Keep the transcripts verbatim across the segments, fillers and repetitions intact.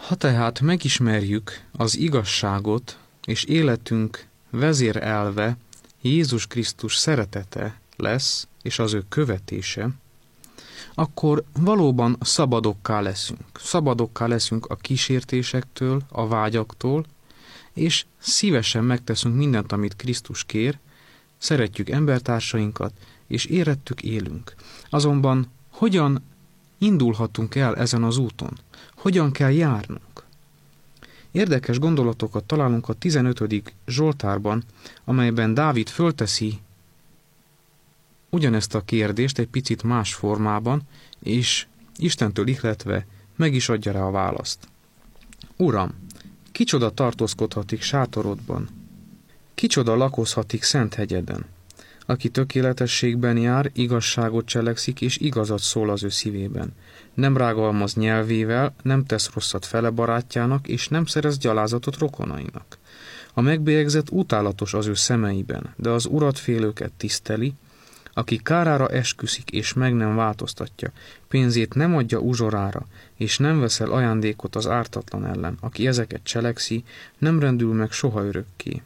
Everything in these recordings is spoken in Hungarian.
Ha tehát megismerjük az igazságot, és életünk vezérelve Jézus Krisztus szeretete lesz, és az ő követése, akkor valóban szabadokká leszünk. Szabadokká leszünk a kísértésektől, a vágyaktól, és szívesen megteszünk mindent, amit Krisztus kér, szeretjük embertársainkat, és érettük élünk. Azonban hogyan indulhatunk el ezen az úton? Hogyan kell járnunk? Érdekes gondolatokat találunk a tizenötödik Zsoltárban, amelyben Dávid fölteszi ugyanezt a kérdést egy picit más formában, és Istentől ihletve meg is adja rá a választ. Uram, kicsoda tartózkodhatik sátorodban? Kicsoda lakozhatik szent hegyeden? Aki tökéletességben jár, igazságot cselekszik, és igazat szól az ő szívében. Nem rágalmaz nyelvével, nem tesz rosszat fele barátjának, és nem szerez gyalázatot rokonainak. A megbélyegzett utálatos az ő szemeiben, de az urat félőket tiszteli, aki kárára esküszik, és meg nem változtatja, pénzét nem adja uzsorára, és nem veszel ajándékot az ártatlan ellen, aki ezeket cselekszi, nem rendül meg soha örökké.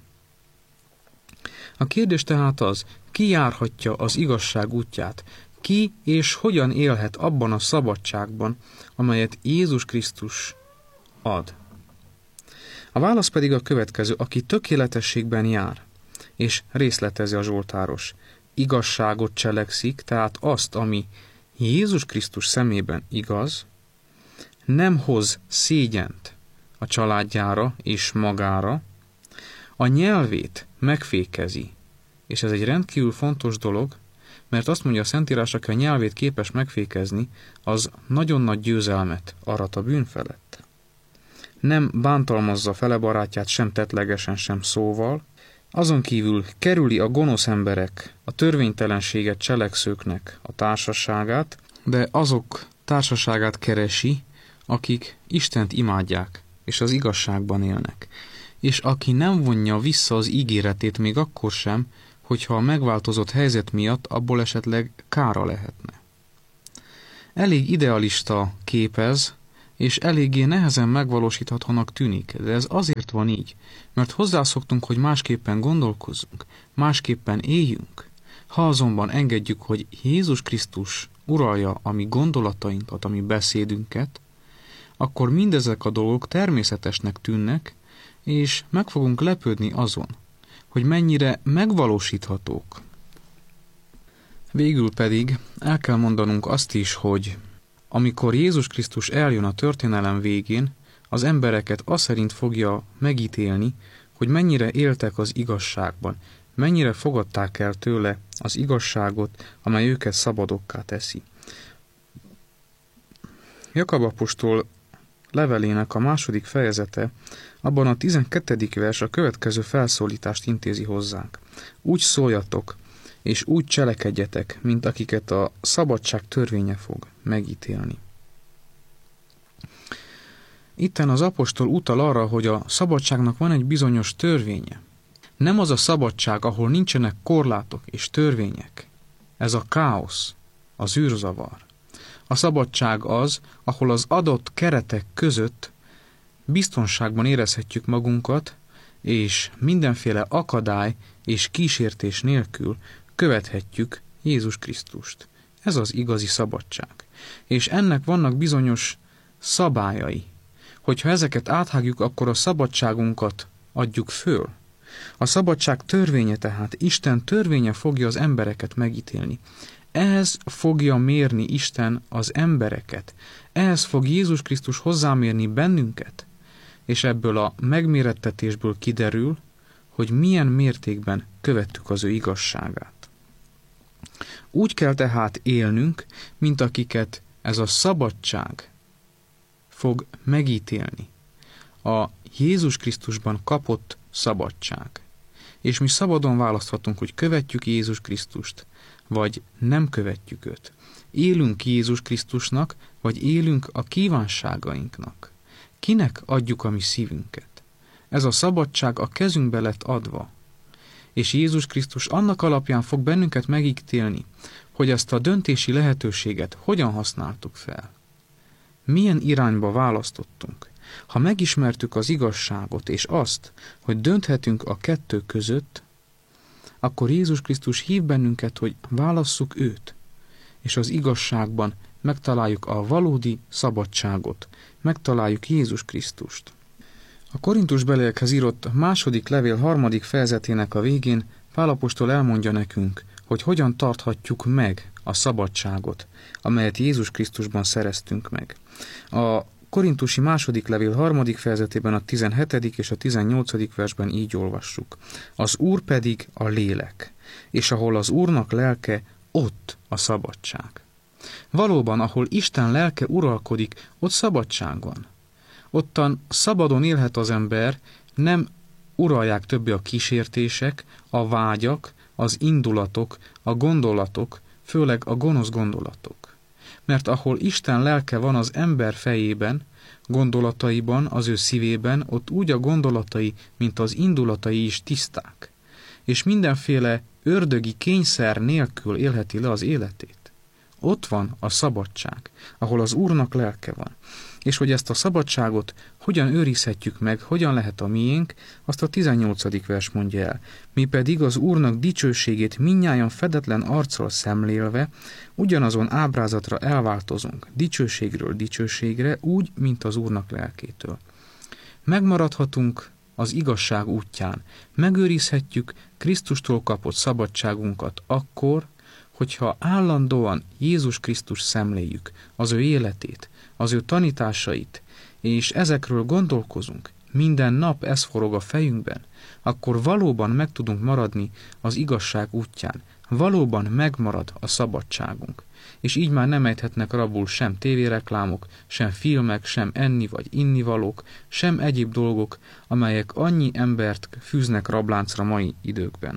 A kérdés tehát az, ki járhatja az igazság útját, ki és hogyan élhet abban a szabadságban, amelyet Jézus Krisztus ad. A válasz pedig a következő, aki tökéletességben jár, és részletezi a zsoltáros. Igazságot cselekszik, tehát azt, ami Jézus Krisztus szemében igaz, nem hoz szégyent a családjára és magára, a nyelvét megfékezi, és ez egy rendkívül fontos dolog, mert azt mondja a Szentírás, aki a nyelvét képes megfékezni, az nagyon nagy győzelmet arat a bűn felett. Nem bántalmazza fele barátját sem tettlegesen, sem szóval, azon kívül kerüli a gonosz emberek, a törvénytelenséget cselekszőknek a társaságát, de azok társaságát keresi, akik Istent imádják, és az igazságban élnek. És aki nem vonja vissza az ígéretét még akkor sem, hogyha a megváltozott helyzet miatt abból esetleg kára lehetne. Elég idealista kép ez, és eléggé nehezen megvalósíthatónak tűnik, de ez azért van így, mert hozzászoktunk, hogy másképpen gondolkozzunk, másképpen éljünk. Ha azonban engedjük, hogy Jézus Krisztus uralja a mi gondolatainkat, a mi beszédünket, akkor mindezek a dolgok természetesnek tűnnek, és meg fogunk lepődni azon, hogy mennyire megvalósíthatók. Végül pedig el kell mondanunk azt is, hogy amikor Jézus Krisztus eljön a történelem végén, az embereket azt szerint fogja megítélni, hogy mennyire éltek az igazságban, mennyire fogadták el tőle az igazságot, amely őket szabadokká teszi. Jakab apostol levelének a második fejezete, abban a tizenkettedik vers a következő felszólítást intézi hozzánk. Úgy szóljatok, és úgy cselekedjetek, mint akiket a szabadság törvénye fog megítélni. Itten az apostol utal arra, hogy a szabadságnak van egy bizonyos törvénye. Nem az a szabadság, ahol nincsenek korlátok és törvények. Ez a káosz, az űrzavar. A szabadság az, ahol az adott keretek között biztonságban érezhetjük magunkat, és mindenféle akadály és kísértés nélkül követhetjük Jézus Krisztust. Ez az igazi szabadság. És ennek vannak bizonyos szabályai. Hogyha ezeket áthágjuk, akkor a szabadságunkat adjuk föl. A szabadság törvénye tehát, Isten törvénye fogja az embereket megítélni. Ehhez fogja mérni Isten az embereket. Ehhez fog Jézus Krisztus hozzámérni bennünket. És ebből a megmérettetésből kiderül, hogy milyen mértékben követtük az ő igazságát. Úgy kell tehát élnünk, mint akiket ez a szabadság fog megítélni. A Jézus Krisztusban kapott szabadság. És mi szabadon választhatunk, hogy követjük Jézus Krisztust, vagy nem követjük őt. Élünk Jézus Krisztusnak, vagy élünk a kívánságainknak. Kinek adjuk a mi szívünket? Ez a szabadság a kezünkbe lett adva. És Jézus Krisztus annak alapján fog bennünket megítélni, hogy ezt a döntési lehetőséget hogyan használtuk fel. Milyen irányba választottunk? Ha megismertük az igazságot és azt, hogy dönthetünk a kettő között, akkor Jézus Krisztus hív bennünket, hogy válasszuk őt, és az igazságban megtaláljuk a valódi szabadságot, megtaláljuk Jézus Krisztust. A Korintusbeliekhez írott második levél harmadik fejezetének a végén Pál apostol elmondja nekünk, hogy hogyan tarthatjuk meg a szabadságot, amelyet Jézus Krisztusban szereztünk meg. A korintusi második levél harmadik fejezetében a tizenhetedik és a tizennyolcadik versben így olvassuk. Az Úr pedig a lélek, és ahol az Úrnak lelke, ott a szabadság. Valóban, ahol Isten lelke uralkodik, ott szabadság van. Ottan szabadon élhet az ember, nem uralják többé a kísértések, a vágyak, az indulatok, a gondolatok, főleg a gonosz gondolatok. Mert ahol Isten lelke van az ember fejében, gondolataiban, az ő szívében, ott úgy a gondolatai, mint az indulatai is tiszták, és mindenféle ördögi kényszer nélkül élheti le az életét. Ott van a szabadság, ahol az Úrnak lelke van. És hogy ezt a szabadságot hogyan őrizhetjük meg, hogyan lehet a miénk, azt a tizennyolcadik vers mondja el. Mi pedig az Úrnak dicsőségét mindnyájan fedetlen arccal szemlélve, ugyanazon ábrázatra elváltozunk, dicsőségről dicsőségre, úgy, mint az Úrnak lelkétől. Megmaradhatunk az igazság útján, megőrizhetjük Krisztustól kapott szabadságunkat akkor, hogyha állandóan Jézus Krisztus szemléljük, az ő életét, az ő tanításait, és ezekről gondolkozunk, minden nap ez forog a fejünkben, akkor valóban meg tudunk maradni az igazság útján, valóban megmarad a szabadságunk, és így már nem ejthetnek rabul sem tévéreklámok, sem filmek, sem enni vagy innivalók, sem egyéb dolgok, amelyek annyi embert fűznek rabláncra mai időkben.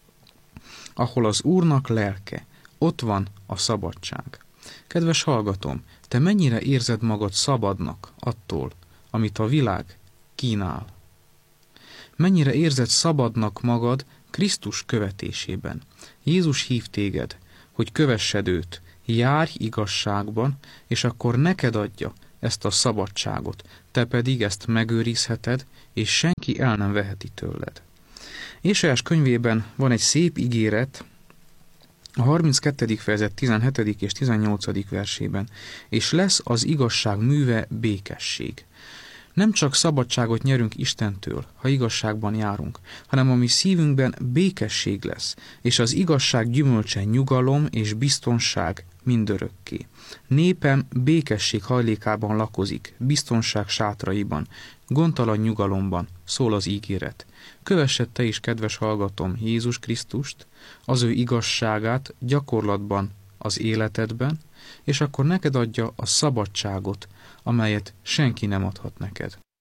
Ahol az Úrnak lelke, ott van a szabadság. Kedves hallgatom, te mennyire érzed magad szabadnak attól, amit a világ kínál? Mennyire érzed szabadnak magad Krisztus követésében? Jézus hív téged, hogy kövessed őt, járj igazságban, és akkor neked adja ezt a szabadságot, te pedig ezt megőrizheted, és senki el nem veheti tőled. Ésajas könyvében van egy szép ígéret, a harminckettedik fejezet tizenhetedik és tizennyolcadik versében, és lesz az igazság műve békesség. Nem csak szabadságot nyerünk Istentől, ha igazságban járunk, hanem a mi szívünkben békesség lesz, és az igazság gyümölcse nyugalom és biztonság mindörökké. Népem békesség hajlékában lakozik, biztonság sátraiban, gondtalan nyugalomban, szól az ígéret. Kövessed te is, kedves hallgatom, Jézus Krisztust, az ő igazságát gyakorlatban az életedben, és akkor neked adja a szabadságot, amelyet senki nem adhat neked.